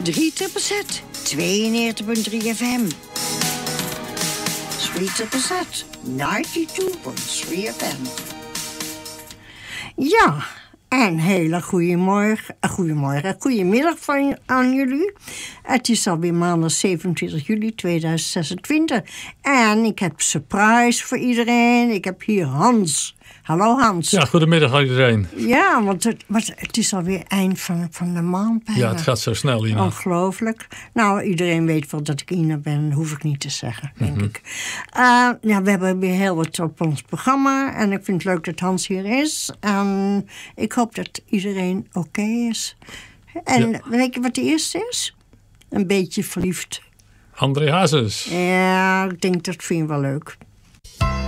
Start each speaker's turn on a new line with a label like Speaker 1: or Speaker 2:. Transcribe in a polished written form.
Speaker 1: 3ZZZ, 92.3 FM. 3ZZZ, 92.3 FM. Ja, en hele goedemiddag aan jullie. Het is alweer maandag 27 juli 2026. En ik heb surprise voor iedereen. Ik heb hier Hans. Hallo Hans.
Speaker 2: Ja, goedemiddag aan iedereen.
Speaker 1: Ja, want het is alweer eind van de maand bijna.
Speaker 2: Ja, het gaat zo snel, Ina.
Speaker 1: Ongelooflijk. Nou, iedereen weet wel dat ik Ina ben. Hoef ik niet te zeggen, denk ik. Ja, we hebben weer heel wat op ons programma. En ik vind het leuk dat Hans hier is. En ik hoop dat iedereen oké is. En weet je wat de eerste is? Een beetje verliefd.
Speaker 2: André Hazes.
Speaker 1: Ja, ik denk dat vind je wel leuk.